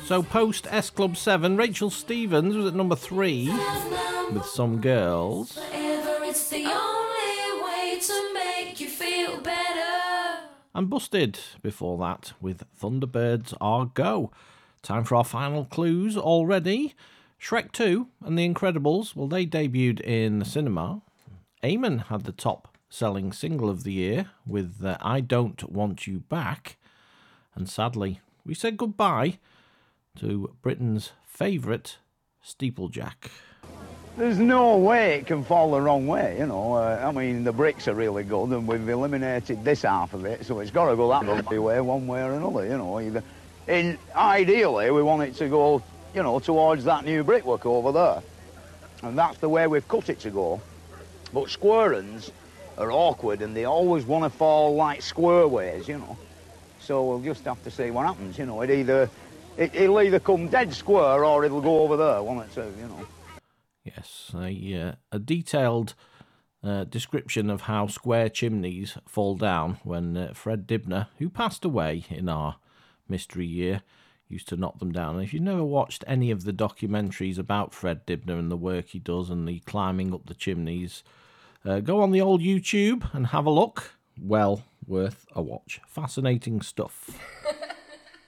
So post S Club 7, Rachel Stevens was at number 3 with Some Girls. It's the only way to make you feel better. And Busted before that with Thunderbirds Are Go. Time for our final clues already. Shrek 2 and The Incredibles, well, they debuted in the cinema. Eamon had the top selling single of the year with I Don't Want You Back. And sadly, we said goodbye to Britain's favourite steeplejack. There's no way it can fall the wrong way, you know. I mean, the bricks are really good, and we've eliminated this half of it, so it's got to go that way, one way or another, you know. Ideally, we want it to go, you know, towards that new brickwork over there. And that's the way we've cut it to go. But square uns are awkward, and they always want to fall like square ways, you know. So we'll just have to see what happens, you know. It'll either come dead square or it'll go over there, one or two, you know. Yes, a detailed description of how square chimneys fall down when Fred Dibnah, who passed away in our mystery year, used to knock them down. And if you've never watched any of the documentaries about Fred Dibnah and the work he does and the climbing up the chimneys, go on the old YouTube and have a look. Well worth a watch. Fascinating stuff.